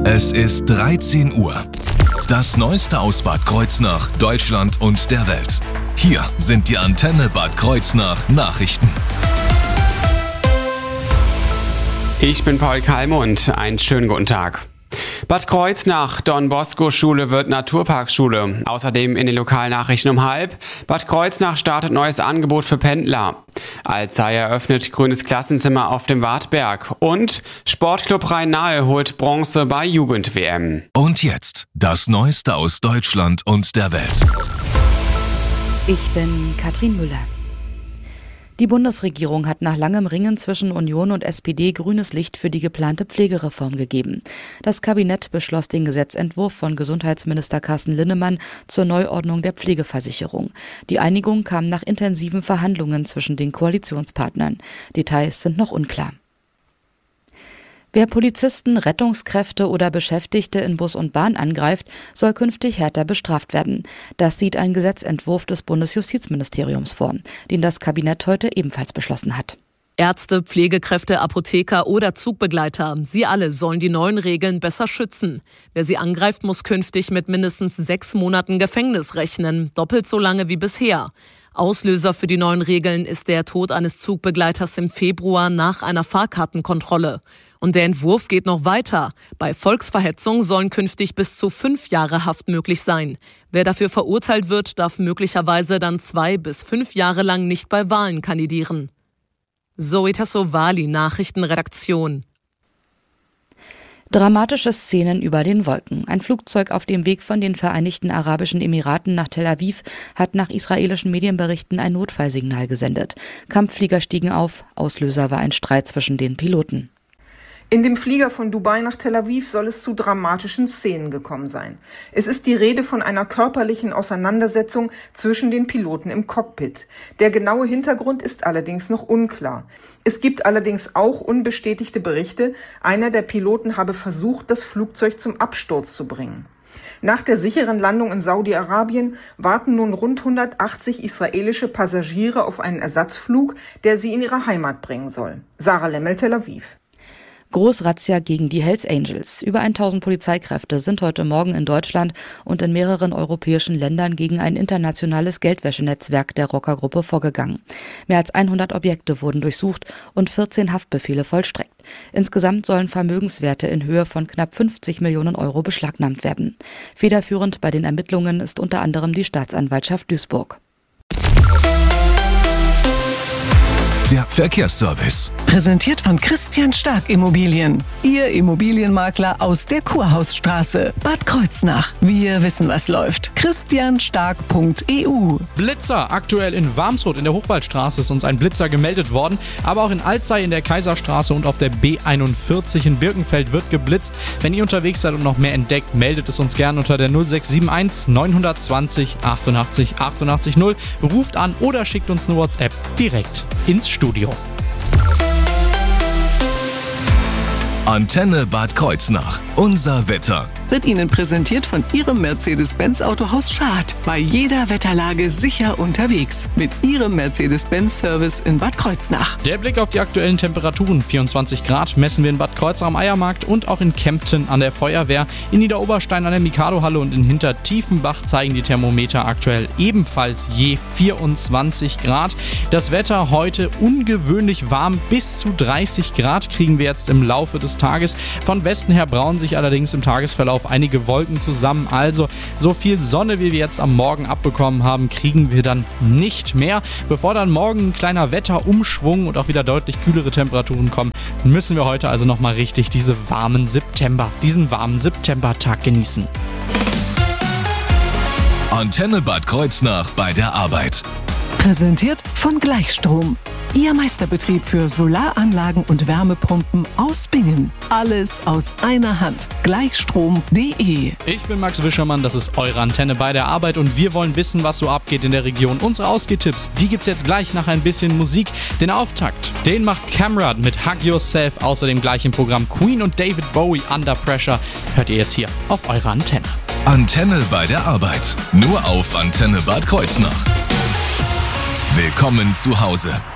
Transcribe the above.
Es ist 13 Uhr. Das Neueste aus Bad Kreuznach, Deutschland und der Welt. Hier sind die Antenne Bad Kreuznach Nachrichten. Ich bin Paul Kalmund. Einen schönen guten Tag. Bad Kreuznach Don-Bosco-Schule wird Naturparkschule. Außerdem in den Lokalnachrichten um 12:30. Bad Kreuznach startet neues Angebot für Pendler. Alzey eröffnet grünes Klassenzimmer auf dem Wartberg. Und Sportclub Rhein-Nahe holt Bronze bei Jugend-WM. Und jetzt das Neueste aus Deutschland und der Welt. Ich bin Katrin Müller. Die Bundesregierung hat nach langem Ringen zwischen Union und SPD grünes Licht für die geplante Pflegereform gegeben. Das Kabinett beschloss den Gesetzentwurf von Gesundheitsminister Carsten Linnemann zur Neuordnung der Pflegeversicherung. Die Einigung kam nach intensiven Verhandlungen zwischen den Koalitionspartnern. Details sind noch unklar. Wer Polizisten, Rettungskräfte oder Beschäftigte in Bus und Bahn angreift, soll künftig härter bestraft werden. Das sieht ein Gesetzentwurf des Bundesjustizministeriums vor, den das Kabinett heute ebenfalls beschlossen hat. Ärzte, Pflegekräfte, Apotheker oder Zugbegleiter, sie alle sollen die neuen Regeln besser schützen. Wer sie angreift, muss künftig mit mindestens 6 Monaten Gefängnis rechnen, doppelt so lange wie bisher. Auslöser für die neuen Regeln ist der Tod eines Zugbegleiters im Februar nach einer Fahrkartenkontrolle. Und der Entwurf geht noch weiter. Bei Volksverhetzung sollen künftig bis zu 5 Jahre Haft möglich sein. Wer dafür verurteilt wird, darf möglicherweise dann 2 bis 5 Jahre lang nicht bei Wahlen kandidieren. Zoe Tassovali, Nachrichtenredaktion. Dramatische Szenen über den Wolken. Ein Flugzeug auf dem Weg von den Vereinigten Arabischen Emiraten nach Tel Aviv hat nach israelischen Medienberichten ein Notfallsignal gesendet. Kampfflieger stiegen auf. Auslöser war ein Streit zwischen den Piloten. In dem Flieger von Dubai nach Tel Aviv soll es zu dramatischen Szenen gekommen sein. Es ist die Rede von einer körperlichen Auseinandersetzung zwischen den Piloten im Cockpit. Der genaue Hintergrund ist allerdings noch unklar. Es gibt allerdings auch unbestätigte Berichte, einer der Piloten habe versucht, das Flugzeug zum Absturz zu bringen. Nach der sicheren Landung in Saudi-Arabien warten nun rund 180 israelische Passagiere auf einen Ersatzflug, der sie in ihre Heimat bringen soll. Sarah Lemmel, Tel Aviv. Großrazzia gegen die Hells Angels. Über 1000 Polizeikräfte sind heute Morgen in Deutschland und in mehreren europäischen Ländern gegen ein internationales Geldwäschenetzwerk der Rockergruppe vorgegangen. Mehr als 100 Objekte wurden durchsucht und 14 Haftbefehle vollstreckt. Insgesamt sollen Vermögenswerte in Höhe von knapp 50 Millionen Euro beschlagnahmt werden. Federführend bei den Ermittlungen ist unter anderem die Staatsanwaltschaft Duisburg. Der Verkehrsservice. Präsentiert von Christian Stark Immobilien. Ihr Immobilienmakler aus der Kurhausstraße. Bad Kreuznach. Wir wissen, was läuft. christianstark.eu. Blitzer. Aktuell in Warmsroth in der Hochwaldstraße ist uns ein Blitzer gemeldet worden. Aber auch in Alzey in der Kaiserstraße und auf der B41 in Birkenfeld wird geblitzt. Wenn ihr unterwegs seid und noch mehr entdeckt, meldet es uns gerne unter der 0671 920 88 88 0. Ruft an oder schickt uns eine WhatsApp direkt ins Studio. Antenne Bad Kreuznach. Unser Wetter. Wird Ihnen präsentiert von Ihrem Mercedes-Benz Autohaus Schad. Bei jeder Wetterlage sicher unterwegs. Mit Ihrem Mercedes-Benz-Service in Bad Kreuznach. Der Blick auf die aktuellen Temperaturen. 24 Grad messen wir in Bad Kreuznach am Eiermarkt und auch in Kempten an der Feuerwehr. In Niederoberstein an der Mikado-Halle und in Hintertiefenbach zeigen die Thermometer aktuell ebenfalls je 24 Grad. Das Wetter heute ungewöhnlich warm. Bis zu 30 Grad kriegen wir jetzt im Laufe des Tages. Von Westen her brauen sich allerdings im Tagesverlauf einige Wolken zusammen. Also so viel Sonne, wie wir jetzt am Morgen abbekommen haben, kriegen wir dann nicht mehr. Bevor dann morgen ein kleiner Wetterumschwung und auch wieder deutlich kühlere Temperaturen kommen, müssen wir heute also nochmal richtig diesen warmen Septembertag genießen. Antenne Bad Kreuznach bei der Arbeit. Präsentiert von Gleichstrom. Ihr Meisterbetrieb für Solaranlagen und Wärmepumpen aus Bingen. Alles aus einer Hand. Gleichstrom.de. Ich bin Max Wischermann, das ist eure Antenne bei der Arbeit und wir wollen wissen, was so abgeht in der Region. Unsere Ausgehtipps, die gibt's jetzt gleich nach ein bisschen Musik. Den Auftakt, den macht Camrad mit Hug Yourself, außerdem gleich im Programm Queen und David Bowie Under Pressure. Hört ihr jetzt hier auf eurer Antenne. Antenne bei der Arbeit. Nur auf Antenne Bad Kreuznach. Willkommen zu Hause.